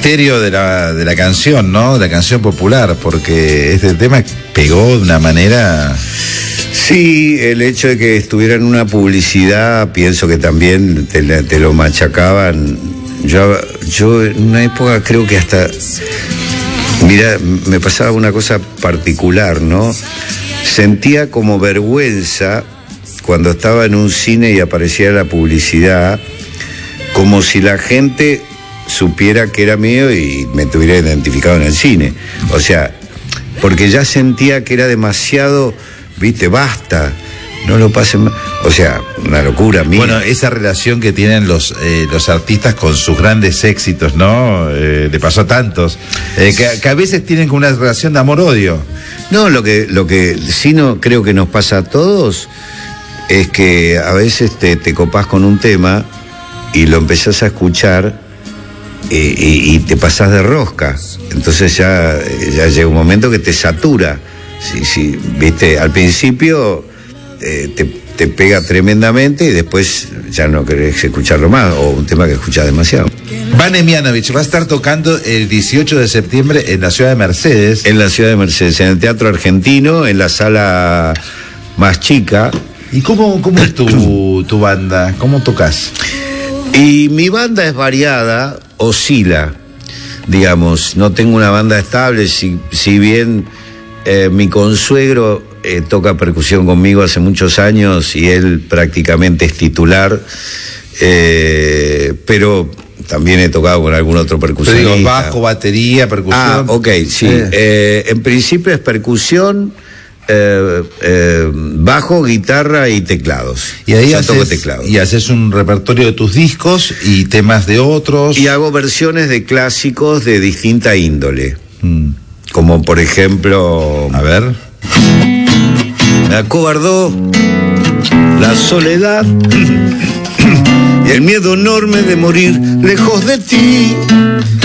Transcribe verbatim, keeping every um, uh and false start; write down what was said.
misterio de la, de la canción, ¿no? De la canción popular, porque este tema pegó de una manera... Sí, el hecho de que estuviera en una publicidad, pienso que también te, te lo machacaban. Yo, yo en una época creo que hasta... Mira, me pasaba una cosa particular, ¿no? Sentía como vergüenza cuando estaba en un cine y aparecía la publicidad, como si la gente supiera que era mío y me tuviera identificado en el cine. O sea, porque ya sentía que era demasiado, viste, basta, no lo pasen más. O sea, una locura mía. Bueno, esa relación que tienen los eh, los artistas con sus grandes éxitos, ¿no? Eh, le pasó a tantos. Eh, que, que a veces tienen como una relación de amor-odio. No, lo que, lo que sí no creo que nos pasa a todos es que a veces te, te copás con un tema y lo empezás a escuchar y, y, y te pasás de rosca. Entonces ya, ya llega un momento que te satura. Sí, sí, viste, al principio eh, te, te pega tremendamente y después ya no querés escucharlo más, o un tema que escuchás demasiado. Vane Mianovich va a estar tocando el dieciocho de septiembre en la ciudad de Mercedes. En la ciudad de Mercedes, en el Teatro Argentino, en la sala más chica. ¿Y cómo, cómo es tu, tu banda? ¿Cómo tocas? Y mi banda es variada, oscila, digamos. No tengo una banda estable, si, si bien eh, mi consuegro eh, toca percusión conmigo hace muchos años y él prácticamente es titular, eh, pero también he tocado con algún otro percusionista. Digo, bajo, batería, percusión. Ah, ok, sí. Eh. Eh, en principio es percusión, eh, eh, bajo, guitarra y teclados. Y ahí Yo haces, toco teclados. y haces un repertorio de tus discos y temas de otros. Y hago versiones de clásicos de distinta índole. Mm. Como por ejemplo... A ver. Me acobardó la soledad y el miedo enorme de morir lejos de ti.